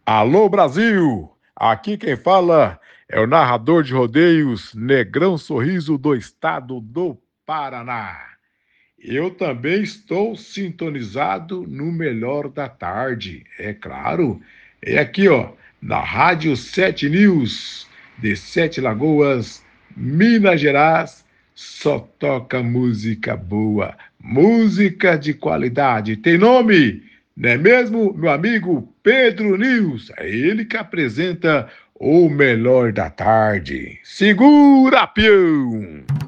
Alô Brasil! Aqui quem fala é o narrador de rodeios Negrão Sorriso do estado do Paraná. Eu também estou sintonizado no Melhor da Tarde, é claro. É aqui, ó, na Rádio 7 News, de Sete Lagoas, Minas Gerais, só toca música boa, música de qualidade. Tem nome, não é mesmo, meu amigo Pedro News? É ele que apresenta o Melhor da Tarde. Segura, peão!